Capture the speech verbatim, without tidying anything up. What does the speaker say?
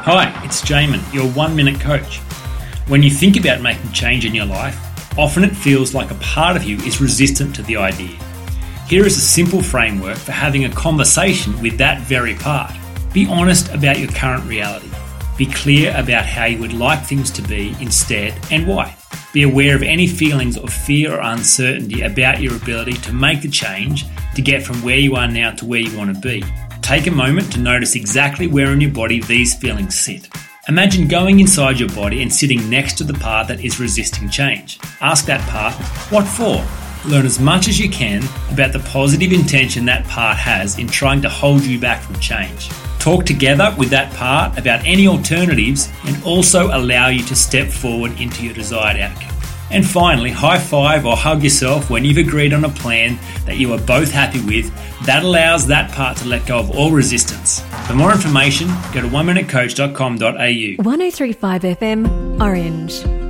Hi, it's Jamin, your one-minute coach. When you think about making change in your life, often it feels like a part of you is resistant to the idea. Here is a simple framework for having a conversation with that very part. Be honest about your current reality. Be clear about how you would like things to be instead and why. Be aware of any feelings of fear or uncertainty about your ability to make the change to get from where you are now to where you want to be. Take a moment to notice exactly where in your body these feelings sit. Imagine going inside your body and sitting next to the part that is resisting change. Ask that part, what for? Learn as much as you can about the positive intention that part has in trying to hold you back from change. Talk together with that part about any alternatives and also allow you to step forward into your desired outcome. And finally, high five or hug yourself when you've agreed on a plan that you are both happy with. That allows that part to let go of all resistance. For more information, go to one minute coach dot com dot a u. one oh three point five F M, Orange.